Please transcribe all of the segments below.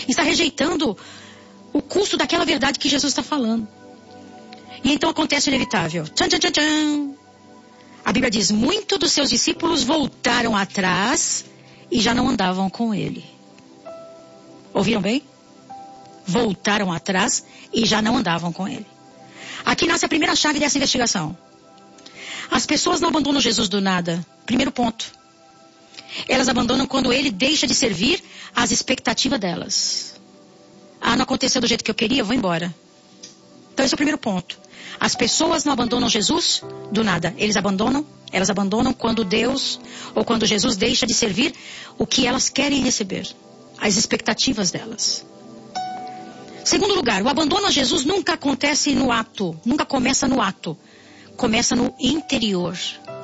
Está rejeitando o custo daquela verdade que Jesus está falando. E então acontece o inevitável. Tchan, tchan, tchan, tchan. A Bíblia diz, muitos dos seus discípulos voltaram atrás e já não andavam com ele. Ouviram bem? Voltaram atrás e já não andavam com ele. Aqui nasce a primeira chave dessa investigação. As pessoas não abandonam Jesus do nada. Primeiro ponto. Elas abandonam quando ele deixa de servir às expectativas delas. Ah, não aconteceu do jeito que eu queria, eu vou embora. Então esse é o primeiro ponto. As pessoas não abandonam Jesus do nada. Elas abandonam quando Deus ou quando Jesus deixa de servir o que elas querem receber. As expectativas delas. Segundo lugar, o abandono a Jesus nunca acontece no ato. Nunca começa no ato. Começa no interior.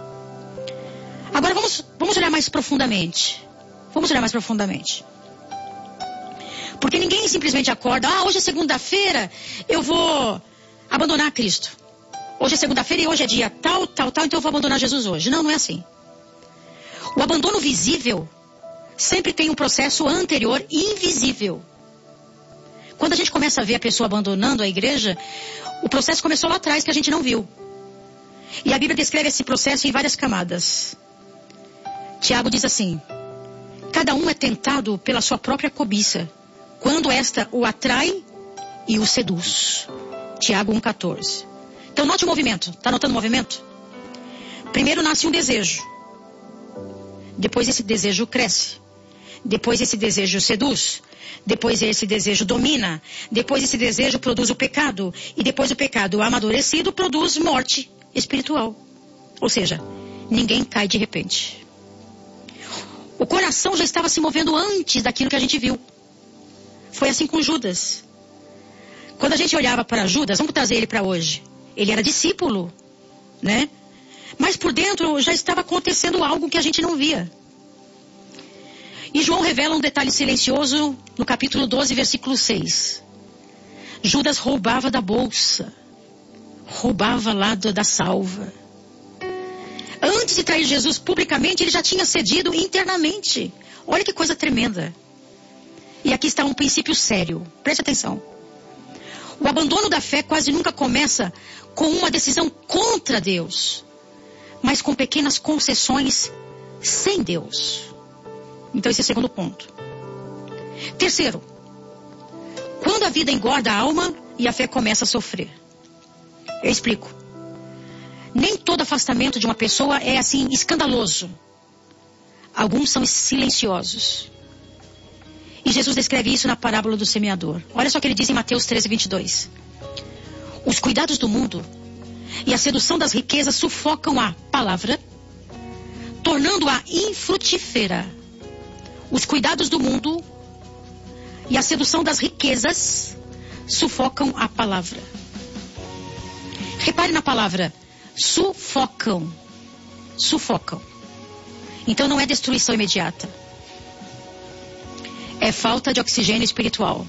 Agora vamos olhar mais profundamente. Vamos olhar mais profundamente. Porque ninguém simplesmente acorda, hoje é segunda-feira, eu vou abandonar Cristo. Hoje é segunda-feira e hoje é dia tal, então eu vou abandonar Jesus hoje. Não é assim. O abandono visível sempre tem um processo anterior invisível. Quando a gente começa a ver a pessoa abandonando a igreja, o processo começou lá atrás que a gente não viu. E a Bíblia descreve esse processo em várias camadas. Tiago diz assim, cada um é tentado pela sua própria cobiça, quando esta o atrai e o seduz. Tiago 1,14. Então note o movimento. Está notando o movimento? Primeiro nasce um desejo. Depois esse desejo cresce. Depois esse desejo seduz. Depois esse desejo domina. Depois esse desejo produz o pecado. E depois o pecado amadurecido produz morte espiritual. Ou seja, ninguém cai de repente. O coração já estava se movendo antes daquilo que a gente viu. Foi assim com Judas. Quando a gente olhava para Judas, vamos trazer ele para hoje. Ele era discípulo, né? Mas por dentro já estava acontecendo algo que a gente não via. E João revela um detalhe silencioso no capítulo 12, versículo 6. Judas roubava da bolsa. Roubava lá da salva. Antes de trair Jesus publicamente, ele já tinha cedido internamente. Olha que coisa tremenda. E aqui está um princípio sério. Preste atenção. O abandono da fé quase nunca começa com uma decisão contra Deus, mas com pequenas concessões sem Deus. Então esse é o segundo ponto. Terceiro, quando a vida engorda a alma e a fé começa a sofrer. Eu explico. Nem todo afastamento de uma pessoa é assim escandaloso. Alguns são silenciosos. E Jesus descreve isso na parábola do semeador. Olha só o que ele diz em Mateus 13, 22. Os cuidados do mundo e a sedução das riquezas sufocam a palavra, tornando-a infrutífera. Os cuidados do mundo e a sedução das riquezas sufocam a palavra. Repare na palavra sufocam. Sufocam. Então não é destruição imediata. É falta de oxigênio espiritual.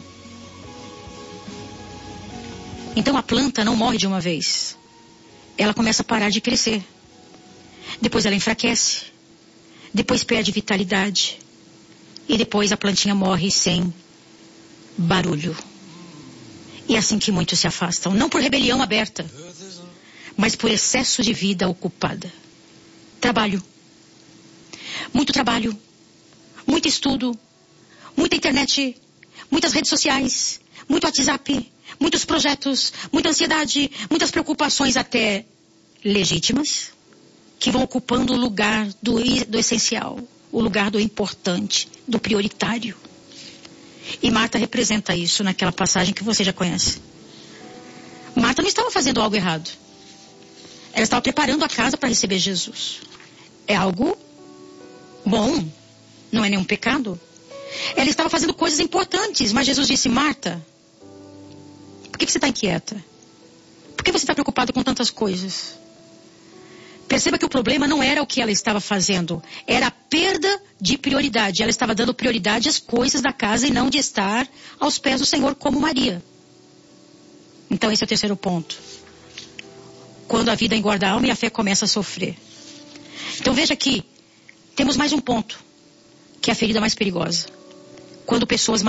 Então a planta não morre de uma vez. Ela começa a parar de crescer. Depois ela enfraquece. Depois perde vitalidade. E depois a plantinha morre sem barulho. E é assim que muitos se afastam. Não por rebelião aberta, mas por excesso de vida ocupada. Trabalho. Muito trabalho. Muito estudo. Muita internet, muitas redes sociais, muito WhatsApp, muitos projetos, muita ansiedade, muitas preocupações até legítimas, que vão ocupando o lugar do essencial, o lugar do importante, do prioritário. E Marta representa isso naquela passagem que você já conhece. Marta não estava fazendo algo errado. Ela estava preparando a casa para receber Jesus. É algo bom, não é nenhum pecado. Ela estava fazendo coisas importantes, mas Jesus disse, Marta, por que você está inquieta? Por que você está preocupada com tantas coisas? Perceba que o problema não era o que ela estava fazendo, era a perda de prioridade. Ela estava dando prioridade às coisas da casa e não de estar aos pés do Senhor como Maria. Então esse é o terceiro ponto. Quando a vida engorda a alma e a fé começa a sofrer. Então veja que temos mais um ponto, que é a ferida mais perigosa. Quando pessoas